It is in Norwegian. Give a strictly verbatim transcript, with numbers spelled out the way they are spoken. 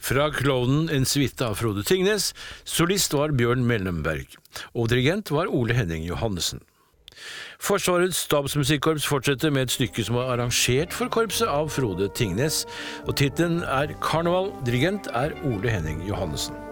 Fra Klovnen en suite av Frode Tingnes, solist var Bjørn Mellemberg, og dirigent var Ole Henning Johannessen. Forsvarets stabsmusikkorps fortsetter med et stykke som var arrangert for korpset av Frode Tingnes, og titlen er Karneval, dirigent er Ole Henning Johannessen.